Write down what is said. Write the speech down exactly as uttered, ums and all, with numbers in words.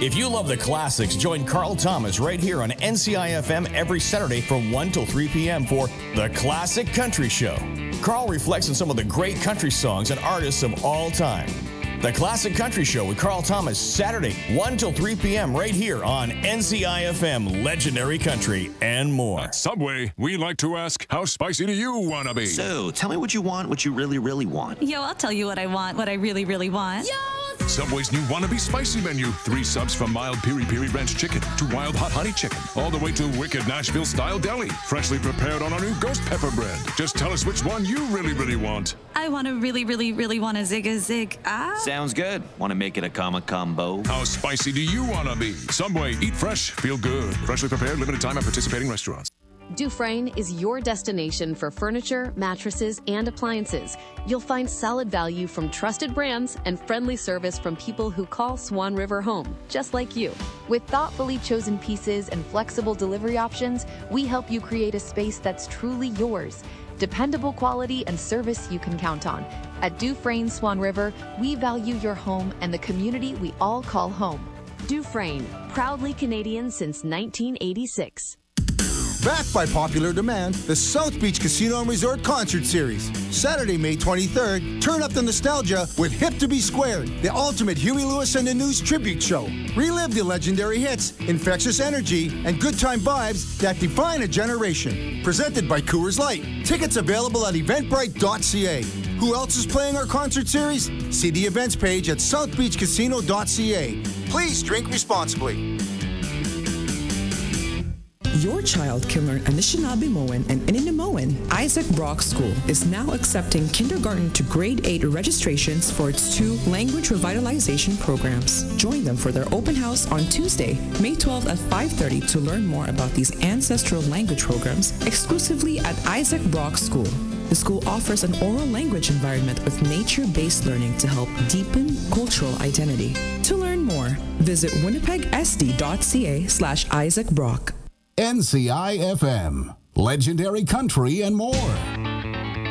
If you love the classics, join Carl Thomas right here on N C I F M every Saturday from one till three p.m. for The Classic Country Show. Carl reflects on some of the great country songs and artists of all time. The Classic Country Show with Carl Thomas, Saturday, one till three p.m. right here on N C I F M, Legendary Country, and more. At Subway, we like to ask, how spicy do you want to be? So, tell me what you want, what you really, really want. Yo, I'll tell you what I want, what I really, really want. Yo! Subway's new Wannabe Spicy menu. Three subs from mild piri piri ranch chicken to wild hot honey chicken, all the way to wicked Nashville-style deli, freshly prepared on our new ghost pepper bread. Just tell us which one you really, really want. I want to really, really, really want a zig a zig. Ah. Sounds good. Want to make it a comma combo? How spicy do you want to be? Subway, eat fresh, feel good. Freshly prepared, limited time at participating restaurants. Dufresne is your destination for furniture, mattresses, and appliances. You'll find solid value from trusted brands and friendly service from people who call Swan River home, just like you. With thoughtfully chosen pieces and flexible delivery options, we help you create a space that's truly yours. Dependable quality and service you can count on. At Dufresne Swan River, we value your home and the community we all call home. Dufresne, proudly Canadian since nineteen eighty-six. Backed by popular demand, the South Beach Casino and Resort Concert Series. Saturday, May twenty-third, turn up the nostalgia with Hip to Be Squared, the ultimate Huey Lewis and the News tribute show. Relive the legendary hits, infectious energy, and good time vibes that define a generation. Presented by Coors Light. Tickets available at eventbrite dot c a. Who else is playing our concert series? See the events page at south beach casino dot c a. Please drink responsibly. Your child can learn Anishinaabe-Moan and Ininimoan. Isaac Brock School is now accepting kindergarten to grade eight registrations for its two language revitalization programs. Join them for their open house on Tuesday, May twelfth at five thirty to learn more about these ancestral language programs exclusively at Isaac Brock School. The school offers an oral language environment with nature-based learning to help deepen cultural identity. To learn more, visit winnipeg s d dot c a slash Isaac Brock. N C I F M, Legendary Country and more.